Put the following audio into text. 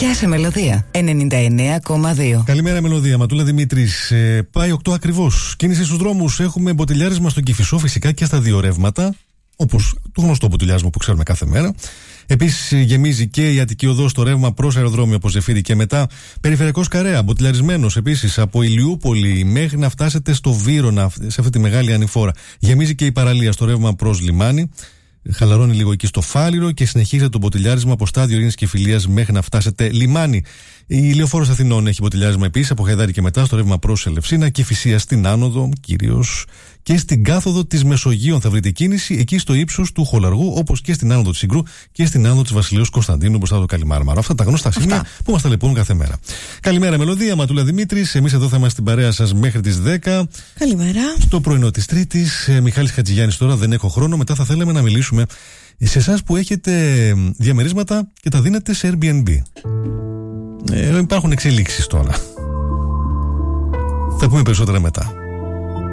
Γεια σε Μελωδία 99,2. Καλημέρα Μελωδία, Ματούλα Δημήτρης. Πάει 8 ακριβώς. Κίνηση στους δρόμους. Έχουμε μποτιλιάρισμα στον Κηφισό φυσικά και στα δύο ρεύματα. Όπως το γνωστό μποτιλιάρισμα που ξέρουμε κάθε μέρα. Επίσης γεμίζει και η Αττική Οδός στο ρεύμα προς αεροδρόμιο από Ζεφύρι και μετά. Περιφερειακός Καρέα, μποτιλιαρισμένος επίσης από Ηλιούπολη μέχρι να φτάσετε στο Βύρωνα, σε αυτή τη μεγάλη ανηφόρα. Γεμίζει και η παραλία στο ρεύμα προς λιμάνι. Χαλαρώνει λίγο εκεί στο Φάληρο και συνεχίζεται το μποτιλιάρισμα από στάδιο Ειρήνης και Φιλίας μέχρι να φτάσετε λιμάνι. Η Λεωφόρος Αθηνών έχει μποτιλιάρισμα επίσης από Χαϊδάρη και μετά στο ρεύμα προς Ελευσίνα και Φυσία στην άνοδο κυρίως. Και στην κάθοδο της Μεσογείων θα βρείτε κίνηση εκεί στο ύψος του Χολαργού, όπως και στην άνοδο της Συγκρού και στην άνοδο της Βασιλείου Κωνσταντίνου μπροστά από το Καλιμάρμαρο. Αυτά τα γνωστά σημεία που μας ταλαιπωρούν κάθε μέρα. Καλημέρα Μελωδία, Ματούλα Δημήτρης. Εμείς εδώ θα είμαστε στην παρέα σας μέχρι τις 10. Καλημέρα. Στο πρωινό της Τρίτης. Μιχάλης Χατζηγιάννης τώρα, δεν έχω χρόνο. Μετά θα θέλαμε να μιλήσουμε σε εσάς που έχετε διαμερίσματα και τα δίνετε σε Airbnb. Υπάρχουν εξελίξεις τώρα. Θα πούμε περισσότερα μετά.